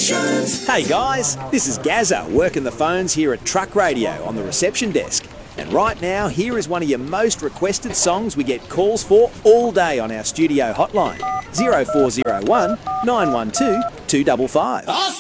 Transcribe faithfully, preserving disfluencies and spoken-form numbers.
Stations. Hey guys, this is Gazza working the phones here at Truck Radio on the reception desk. And right now, here is one of your most requested songs we get calls for all day on our studio hotline, zero four zero one, nine one two, two five five.